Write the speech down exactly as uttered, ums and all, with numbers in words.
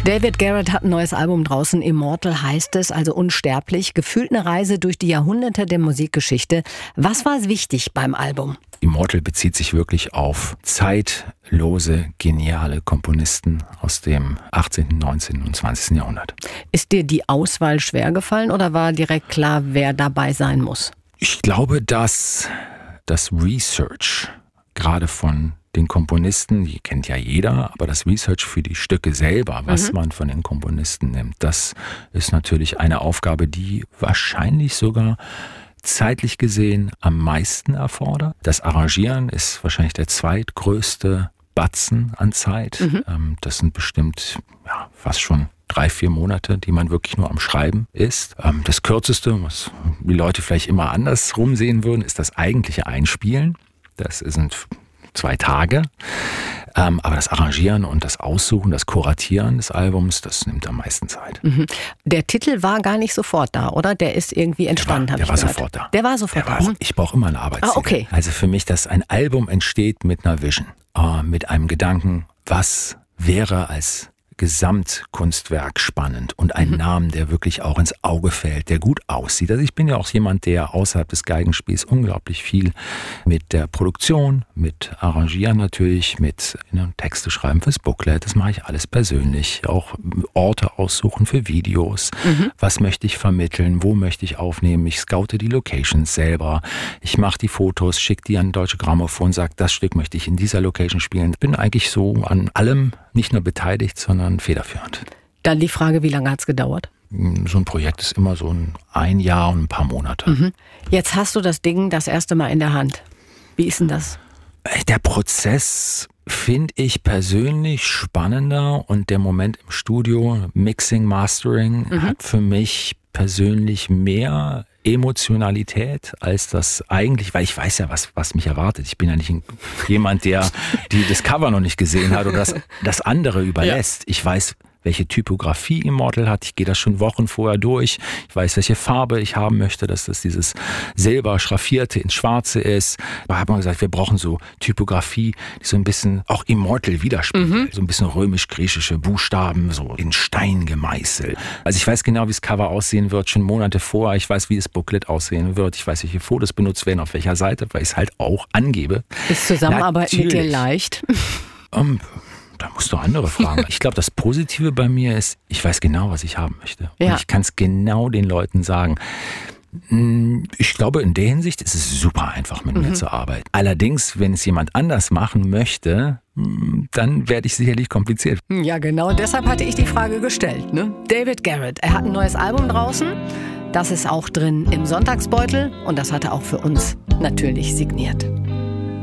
David Garrett hat ein neues Album draußen. Immortal heißt es, also unsterblich. Gefühlt eine Reise durch die Jahrhunderte der Musikgeschichte. Was war wichtig beim Album? Immortal bezieht sich wirklich auf zeitlose, geniale Komponisten aus dem achtzehnten, neunzehnten und zwanzigsten Jahrhundert. Ist dir die Auswahl schwer gefallen oder war direkt klar, wer dabei sein muss? Ich glaube, dass das Research gerade von den Komponisten, die kennt ja jeder, aber das Research für die Stücke selber, was mhm. man von den Komponisten nimmt, das ist natürlich eine Aufgabe, die wahrscheinlich sogar zeitlich gesehen am meisten erfordert. Das Arrangieren ist wahrscheinlich der zweitgrößte Batzen an Zeit. Mhm. Das sind bestimmt ja, fast schon drei, vier Monate, die man wirklich nur am Schreiben ist. Das Kürzeste, was die Leute vielleicht immer andersrum sehen würden, ist das eigentliche Einspielen. Das sind zwei Tage. Ähm, aber das Arrangieren und das Aussuchen, das Kuratieren des Albums, das nimmt am meisten Zeit. Mhm. Der Titel war gar nicht sofort da, oder? Der ist irgendwie entstanden, habe ich gehört. Der war sofort da. Der war sofort der war da. auch, ich brauche immer eine Arbeitszeit. Ah, okay. Also für mich, dass ein Album entsteht mit einer Vision, äh, mit einem Gedanken, was wäre als Gesamtkunstwerk spannend und einen mhm. Namen, der wirklich auch ins Auge fällt, der gut aussieht. Also ich bin ja auch jemand, der außerhalb des Geigenspiels unglaublich viel mit der Produktion, mit Arrangieren natürlich, mit ne, Texte schreiben fürs Booklet, das mache ich alles persönlich. Auch Orte aussuchen für Videos, mhm. was möchte ich vermitteln, wo möchte ich aufnehmen, ich scoute die Locations selber, ich mache die Fotos, schicke die an Deutsche Grammophon, sage, das Stück möchte ich in dieser Location spielen. Ich bin eigentlich so an allem nicht nur beteiligt, sondern federführend. Dann die Frage, wie lange hat es gedauert? So ein Projekt ist immer so ein, ein Jahr und ein paar Monate. Mhm. Jetzt hast du das Ding das erste Mal in der Hand. Wie ist denn das? Der Prozess finde ich persönlich spannender und der Moment im Studio, Mixing, Mastering, mhm. hat für mich persönlich mehr Emotionalität als das eigentlich, weil ich weiß ja, was, was mich erwartet. Ich bin ja nicht ein, jemand, der die, das Cover noch nicht gesehen hat oder das, das andere überlässt. Ja. Ich weiß, welche Typografie Immortal hat. Ich gehe das schon Wochen vorher durch. Ich weiß, welche Farbe ich haben möchte, dass das dieses Silber schraffierte ins Schwarze ist. Da hat man gesagt, wir brauchen so Typografie, die so ein bisschen auch Immortal widerspiegelt. Mhm. So ein bisschen römisch-griechische Buchstaben, so in Stein gemeißelt. Also ich weiß genau, wie das Cover aussehen wird, schon Monate vorher. Ich weiß, wie das Booklet aussehen wird. Ich weiß, welche Fotos benutzt werden, auf welcher Seite, weil ich es halt auch angebe. Ist Zusammenarbeit Natürlich. mit dir leicht? Um, Da musst du andere fragen. Ich glaube, das Positive bei mir ist, ich weiß genau, was ich haben möchte. Und ja. ich kann es genau den Leuten sagen. Ich glaube, in der Hinsicht ist es super einfach, mit mhm. mir zu arbeiten. Allerdings, wenn es jemand anders machen möchte, dann werde ich sicherlich kompliziert. Ja, genau. Deshalb hatte ich die Frage gestellt. Ne? David Garrett, er hat ein neues Album draußen. Das ist auch drin im Sonntagsbeutel. Und das hat er auch für uns natürlich signiert.